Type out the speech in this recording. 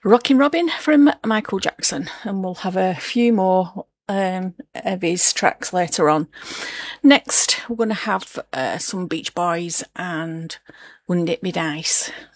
Rockin' Robin from Michael Jackson, and we'll have a few more of his tracks later on. Next, we're going to have some Beach Boys and Wouldn't It Be Nice.